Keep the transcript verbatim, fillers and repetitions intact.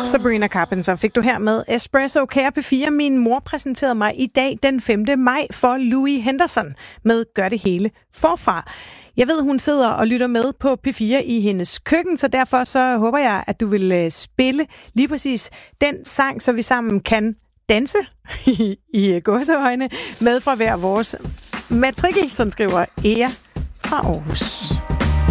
Sabrina Carpenter fik du her med Espresso. Kære P fire, min mor præsenterede mig i dag den femte maj for Louis Henderson med Gør det hele forfra. Jeg ved, hun sidder og lytter med på P fire i hendes køkken, så derfor så håber jeg, at du vil spille lige præcis den sang, så vi sammen kan danse i, i gåseøjne med fra hver vores matrikel, som skriver Ea fra Aarhus.